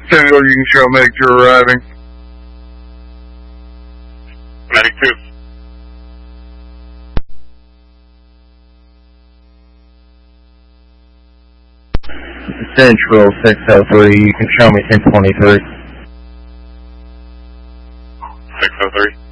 Central, you can show Medic 2 arriving. Medic 2. Central 603, you can show me 1023. 603.